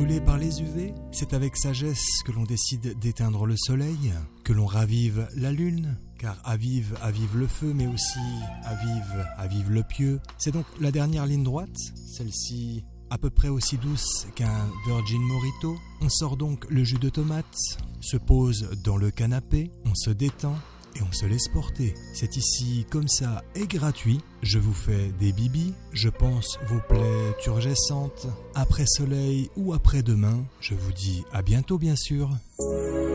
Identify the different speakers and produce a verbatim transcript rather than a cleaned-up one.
Speaker 1: brûlés par les U V. C'est avec sagesse que l'on décide d'éteindre le soleil, que l'on ravive la lune, car avive, avive le feu, mais aussi avive, avive le pieu. C'est donc la dernière ligne droite, celle-ci à peu près aussi douce qu'un Virgin Mojito. On sort donc le jus de tomate, se pose dans le canapé, on se détend et on se laisse porter. C'est ici comme ça et gratuit. Je vous fais des bibis, je pense vos plaies turgescentes. Après soleil ou après demain, je vous dis à bientôt bien sûr.